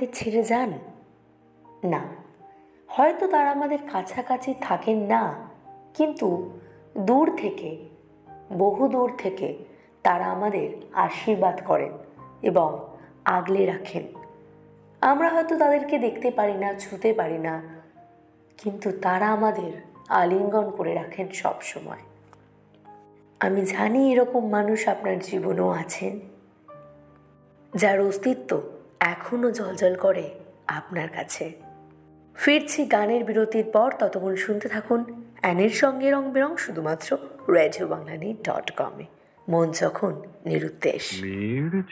আমাদের ছেড়ে যান? না, হয়তো তারা আমাদের কাছাকাছি থাকেন না, কিন্তু দূর থেকে, বহু দূর থেকে তারা আমাদের আশীর্বাদ করেন এবং আগলে রাখেন। আমরা হয়তো তাদেরকে দেখতে পারি না, ছুঁতে পারি না, কিন্তু তারা আমাদের আলিঙ্গন করে রাখেন সব সময়। আমি জানি এরকম মানুষ আপনার জীবনেও আছেন, যার অস্তিত্ব এখনো জ্বলজ্বল করে আপনার কাছে। ফিরছি গানের বিরতির পর, ততক্ষণ শুনতে থাকুন অ্যানের সঙ্গে রং বেরং, শুধুমাত্র রেডিও বাংলা.com। মন যখন নিরুদ্দেশ।